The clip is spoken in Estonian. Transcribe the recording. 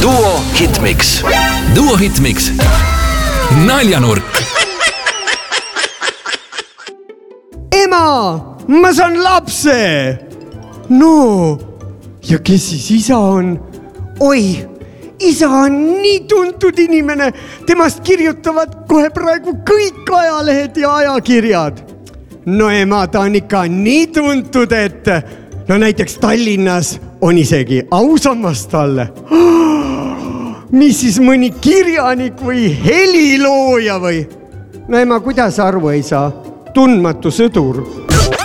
Duo Hitmix. Duo Hitmix. Naljanurk. Ema, ma saan lapse. No, ja kes siis isa on? Oi, isa on nii tuntud inimene. Temast kirjutavad kohe praegu kõik ajalehed ja ajakirjad. No ema, ta on ikka nii tuntud, et no näiteks Tallinnas on isegi ausammas talle. Mis siis mõni kirjanik või helilooja või? No ema, kuidas aru ei saa? Tundmatu sõdur.